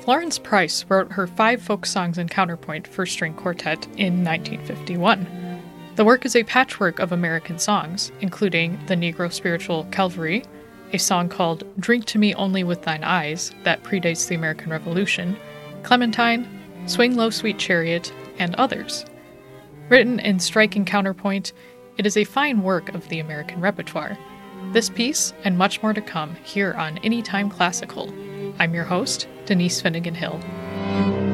Florence Price wrote her 5 folk songs and counterpoint for string quartet in 1951. The work is a patchwork of American songs, including the Negro spiritual Calvary, a song called Drink to Me Only with Thine Eyes that predates the American Revolution, Clementine, Swing Low Sweet Chariot, and others. Written in striking counterpoint, it is a fine work of the American repertoire. This piece, and much more to come, here on Anytime Classical. I'm your host, Denise Finnegan Hill.